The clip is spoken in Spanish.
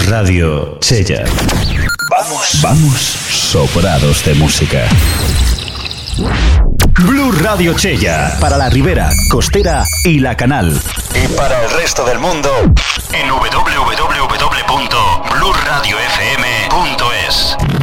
Radio Chella. Vamos sobrados de música. Blue Radio Chella, para la Ribera, Costera y La Canal. Y para el resto del mundo, en www.bluradiofm.es.